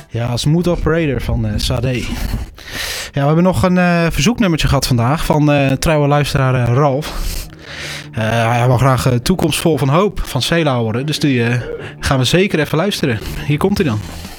Ja, Smooth Operator van Sade. Ja, we hebben nog een verzoeknummertje gehad vandaag van trouwe luisteraar Ralf. Hij wil graag Toekomst vol van hoop van Cela horen. Dus die gaan we zeker even luisteren. Hier komt hij dan.